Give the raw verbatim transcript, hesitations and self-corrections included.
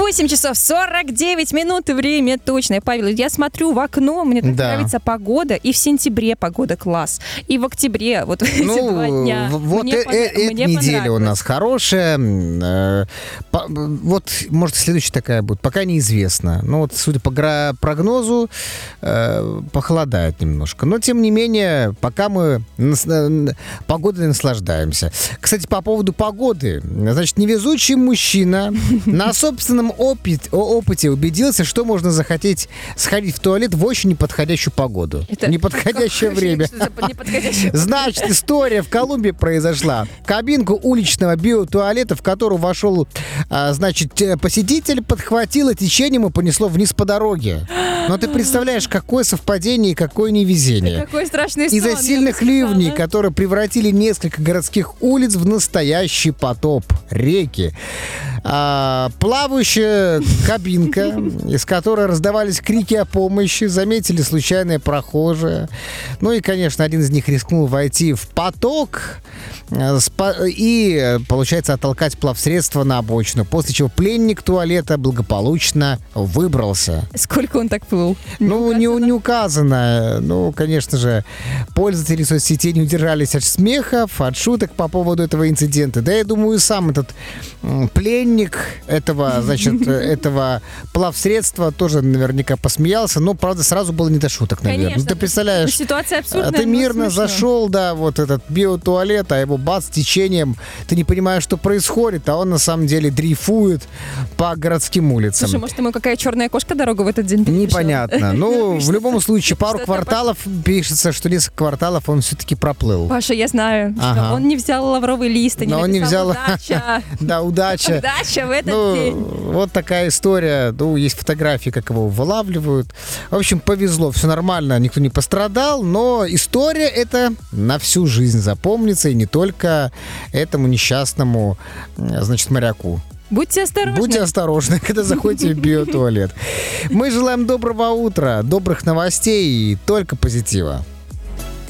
восемь часов сорок девять минут, и время точное. Павел, я смотрю в окно, мне так Да. нравится погода. И в сентябре погода класс. И в октябре, вот эти Ну, два дня. в- вот Мне э- пон- э- эта мне неделя у понравилось. нас хорошая. Э, по- Вот, может, следующая такая будет. Пока неизвестно. Ну, вот, судя по гра- прогнозу, э, похолодает немножко. Но, тем не менее, пока мы нас- э, погодой наслаждаемся. Кстати, по поводу погоды. Значит, невезучий мужчина на собственном опыт- о- опыте убедился, что можно захотеть сходить в туалет в очень неподходящую погоду. Это В неподходящее какое время. что за неподходящее? Значит, история в Колумбии произошла. В кабинку уличного биотуалета, в которую вошел, а, значит, э, посетитель, подхватило течением и понесло вниз по дороге. Но ты представляешь, какое совпадение и какое невезение. Какой страшный сон. Из-за я сильных бы сказала. ливней, которые превратили несколько городских улиц в настоящий потоп, реки. А, плавающая кабинка, из которой раздавались крики о помощи, заметили случайные прохожие. Ну и, конечно, один из них рискнул войти в поток э, спа- и, э, получается, оттолкать плавсредство на обочину, после чего пленник туалета благополучно выбрался. Сколько он так плыл? Ну, не, не указано. Ну, конечно же, пользователи соцсетей не удержались от смехов, от шуток по поводу этого инцидента. Да, я думаю, и сам этот м, пленник этого, значит, этого плавсредства тоже наверняка посмеялся. Но, правда, сразу было не до шуток, наверное. Конечно. Ну, ты представляешь, Ситуация абсурдная, а ты но мирно смешно. зашел, да, вот этот биотуалет, а его бац, течением. Ты не понимаешь, что происходит, а он на самом деле дрейфует по городским улицам. Слушай, может, ему какая черная кошка дорогу в этот день перешла? Непонятно. Ну, в любом случае, пару Что-то кварталов пишется, что несколько кварталов он все-таки проплыл. Паша, я знаю, что Ага. он не взял лавровый лист, и не Но он не написал взял... «Удача». Да, удача. Удача в этот Ну, день. вот такая история. Ну, есть фотографии, как его вылавливают. В общем, повезло, все нормально, никто не пострадал, но история эта на всю жизнь запомнится, и не только этому несчастному, э, значит, моряку. Будьте осторожны. Будьте осторожны, когда заходите в биотуалет. Мы желаем доброго утра, добрых новостей и только позитива.